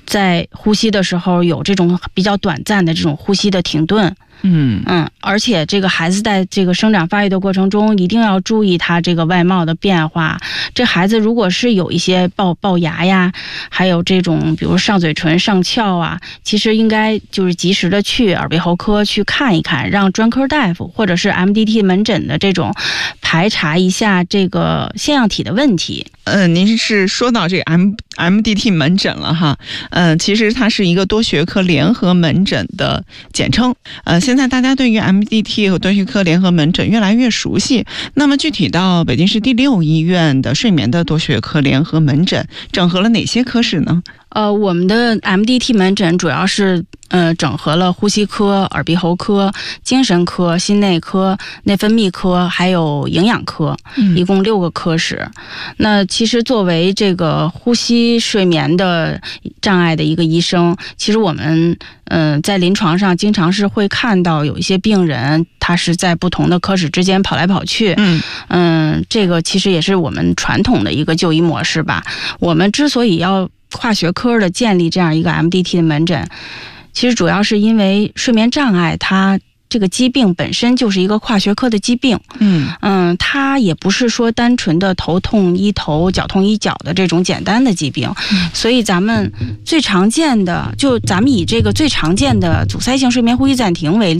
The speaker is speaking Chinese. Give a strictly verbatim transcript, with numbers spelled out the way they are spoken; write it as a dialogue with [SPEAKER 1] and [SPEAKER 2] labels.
[SPEAKER 1] 在呼吸的时候有这种比较短暂的这种呼吸的停顿。
[SPEAKER 2] 嗯
[SPEAKER 1] 嗯，而且这个孩子在这个生长发育的过程中，一定要注意他这个外貌的变化。这孩子如果是有一些龅龅牙呀，还有这种比如上嘴唇上翘啊，其实应该就是及时的去耳鼻喉科去看一看，让专科大夫或者是 M D T 门诊的这种排查一下这个腺样体的问题。
[SPEAKER 2] 呃，您是说到这个 M M D T 门诊了哈，呃，其实它是一个多学科联合门诊的简称。呃，现在大家对于 M D T 和多学科联合门诊越来越熟悉。那么具体到北京市第六医院的睡眠的多学科联合门诊，整合了哪些科室呢？
[SPEAKER 1] 呃，我们的 M D T 门诊主要是呃整合了呼吸科、耳鼻喉科、精神科、心内科、内分泌科，还有营养科，一共六个科室。嗯、那其实作为这个呼吸睡眠的障碍的一个医生，其实我们嗯、呃、在临床上经常是会看到有一些病人，他是在不同的科室之间跑来跑去。嗯嗯、呃，这个其实也是我们传统的一个就医模式吧。我们之所以要跨学科的建立这样一个 M D T 的门诊，其实主要是因为睡眠障碍它这个疾病本身就是一个跨学科的疾病。嗯嗯，它也不是说单纯的头痛医头脚痛医脚的这种简单的疾病。嗯、所以咱们最常见的就咱们以这个最常见的阻塞性睡眠呼吸暂停为例。